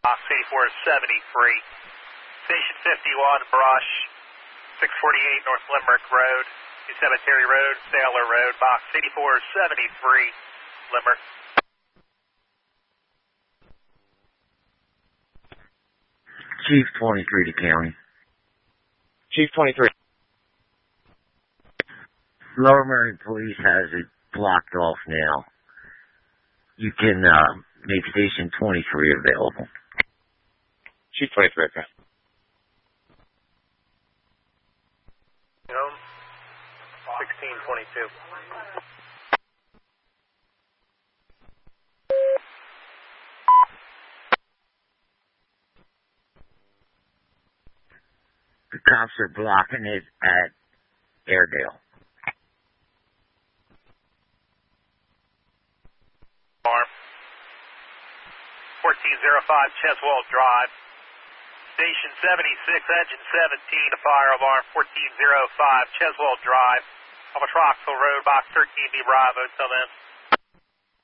Box 8473. Station 51, Brush, 648 North Limerick Road, New Cemetery Road, Sailor Road, Box 8473, Limerick. Chief 23 to county. Chief 23. Lower Merion Police has it blocked off now. You can make Station 23 available. Chief 23, okay. 1622. The cops are blocking it at Airedale. Farm. 1405 Cheswold Drive. Station 76, Engine 17, a fire alarm. 1405 Cheswold Drive. Off of Troxel Road, Box 13B Bravo, till then.